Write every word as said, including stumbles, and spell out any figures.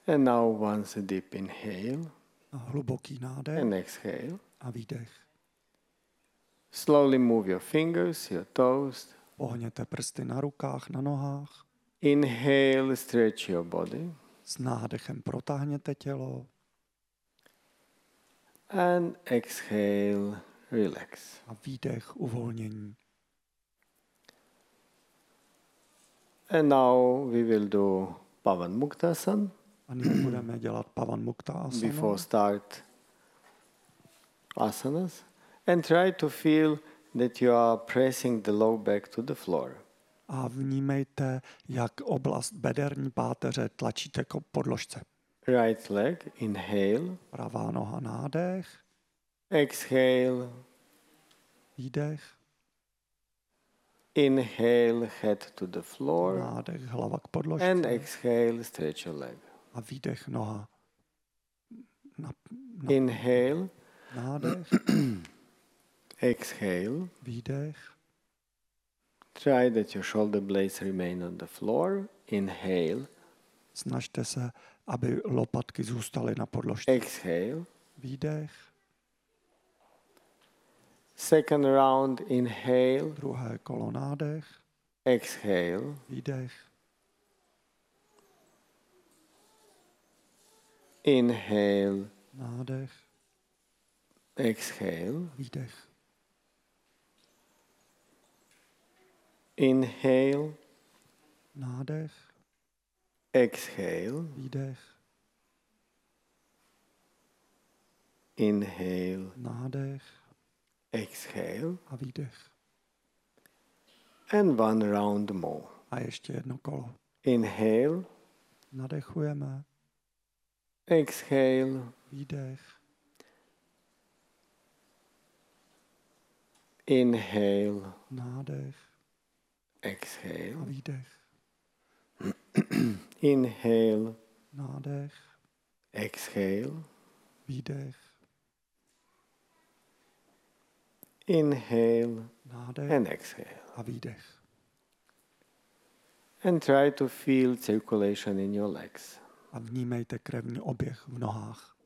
And now once a deep inhale. A hluboký nádech And exhale. a výdech. Slowly move your fingers, your toes. Pohněte prsty na rukách, na nohách. Inhale, stretch your body. S nádechem protáhněte tělo. And exhale, relax. A výdech, uvolnění. And now we will do Pavan Muktasana. A nyní budeme dělat Pavan Mukta asanu. Before start asanas. And try to feel that you are pressing the low back to the floor. A vnímejte, jak oblast bederní páteře tlačíte k podložce. Right leg, inhale. Pravá noha nádech, Exhale. výdech, Inhale, head to the floor. nádech, hlava k podložce. And exhale, stretch your leg. A výdech, noha. Na, na, Inhale. nádech, Exhale. výdech, Try that your shoulder blades remain on the floor. Inhale. snažte se, aby lopatky zůstaly na podložce. Exhale. Výdech, Second round, inhale. druhé kolo nádech, Exhale. výdech, Inhale. nádech, Exhale. výdech, Inhale. nádech, Exhale. výdech, Inhale. nádech Exhale. a výdech. And one round more. A ještě jedno kolo. Inhale. Nadechujeme, Exhale. výdech, Inhale. nádech a Exhale. výdech. Inhale. Nádech, Exhale. výdech, Inhale. nádech And exhale. a výdech. And try to feel circulation in your legs. A vnímejte krevní oběh v nohách.